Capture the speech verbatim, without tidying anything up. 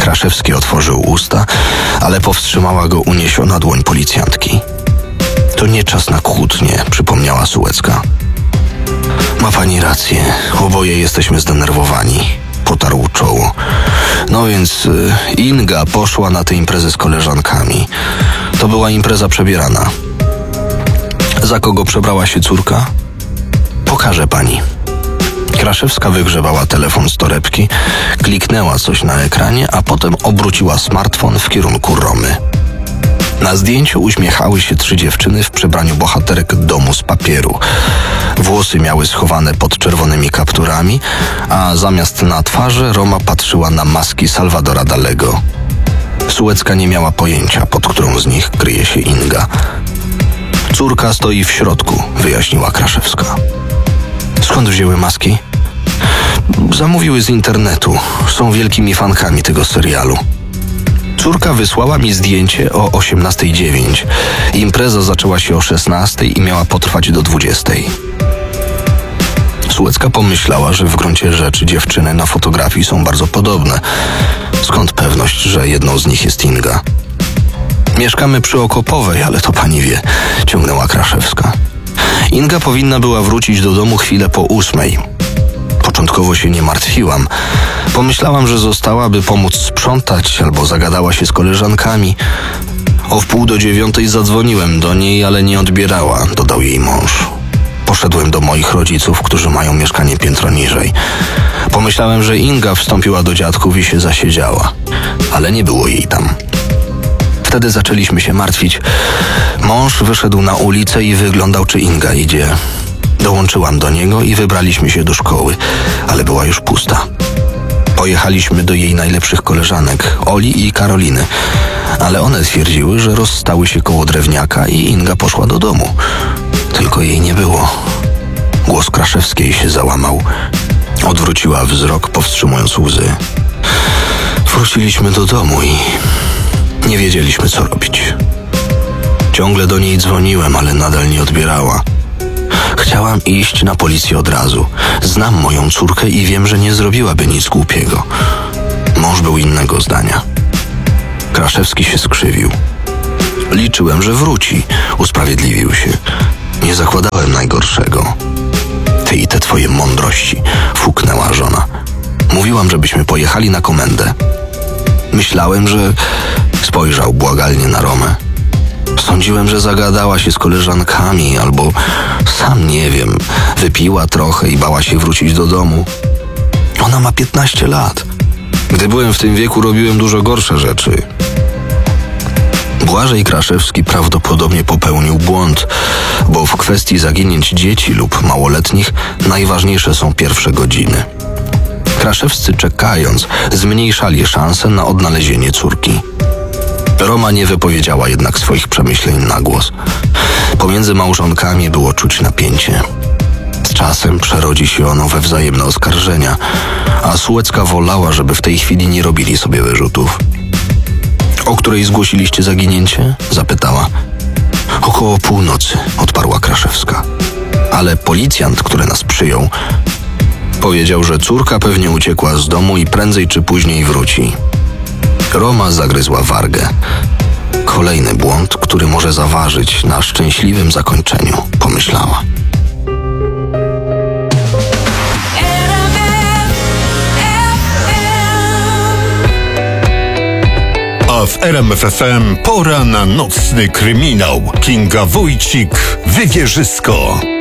Kraszewski otworzył usta, ale powstrzymała go uniesiona dłoń policjantki. To nie czas na kłótnie, przypomniała Sułecka. Ma pani rację, oboje jesteśmy zdenerwowani. Potarł czoło. No więc y, Inga poszła na tę imprezę z koleżankami. To była impreza przebierana. Za kogo przebrała się córka? Pokażę pani. Kraszewska wygrzebała telefon z torebki, kliknęła coś na ekranie, a potem obróciła smartfon w kierunku Romy. Na zdjęciu uśmiechały się trzy dziewczyny w przebraniu bohaterek domu z papieru. Włosy miały schowane pod czerwonymi kapturami, a zamiast na twarze Roma patrzyła na maski Salvadora Dalego. Sułecka nie miała pojęcia, pod którą z nich kryje się Inga. Córka stoi w środku, wyjaśniła Kraszewska. Skąd wzięły maski? Zamówiły z internetu. Są wielkimi fankami tego serialu. Córka wysłała mi zdjęcie o osiemnasta dziewięć. Impreza zaczęła się o szesnastej i miała potrwać do dwudziestej. Sułecka pomyślała, że w gruncie rzeczy dziewczyny na fotografii są bardzo podobne. Skąd pewność, że jedną z nich jest Inga? Mieszkamy przy Okopowej, ale to pani wie, ciągnęła Kraszewska. Inga powinna była wrócić do domu chwilę po ósmej. Początkowo się nie martwiłam. Pomyślałam, że zostałaby pomóc sprzątać albo zagadała się z koleżankami. O wpół do dziewiątej zadzwoniłem do niej, ale nie odbierała, dodał jej mąż. Poszedłem do moich rodziców, którzy mają mieszkanie piętro niżej. Pomyślałem, że Inga wstąpiła do dziadków i się zasiedziała, ale nie było jej tam. Wtedy zaczęliśmy się martwić. Mąż wyszedł na ulicę i wyglądał, czy Inga idzie. Dołączyłam do niego i wybraliśmy się do szkoły, ale była już pusta. Pojechaliśmy do jej najlepszych koleżanek, Oli i Karoliny, ale one twierdziły, że rozstały się koło drewniaka i Inga poszła do domu. Tylko jej nie było. Głos Kraszewskiej się załamał. Odwróciła wzrok, powstrzymując łzy. Wróciliśmy do domu i nie wiedzieliśmy, co robić. Ciągle do niej dzwoniłem, ale nadal nie odbierała. Chciałam iść na policję od razu. Znam moją córkę i wiem, że nie zrobiłaby nic głupiego. Mąż był innego zdania. Kraszewski się skrzywił. Liczyłem, że wróci. Usprawiedliwił się. Nie zakładałem najgorszego. Ty i te twoje mądrości, fuknęła żona. Mówiłam, żebyśmy pojechali na komendę. Myślałem, że... Spojrzał błagalnie na Romę. Sądziłem, że zagadała się z koleżankami albo, sam nie wiem, wypiła trochę i bała się wrócić do domu. Ona ma piętnaście lat. Gdy byłem w tym wieku, robiłem dużo gorsze rzeczy. Błażej Kraszewski prawdopodobnie popełnił błąd, bo w kwestii zaginięć dzieci lub małoletnich najważniejsze są pierwsze godziny. Kraszewscy, czekając, zmniejszali szanse na odnalezienie córki. Roma nie wypowiedziała jednak swoich przemyśleń na głos. Pomiędzy małżonkami było czuć napięcie. Z czasem przerodzi się ono we wzajemne oskarżenia, a Sułecka wolała, żeby w tej chwili nie robili sobie wyrzutów. O której zgłosiliście zaginięcie? Zapytała. Około północy, odparła Kraszewska. Ale policjant, który nas przyjął, powiedział, że córka pewnie uciekła z domu i prędzej czy później wróci. Roma zagryzła wargę. Kolejny błąd, który może zaważyć na szczęśliwym zakończeniu, pomyślała. A w R M F F M pora na nocny kryminał. Kinga Wójcik, Wywierzysko.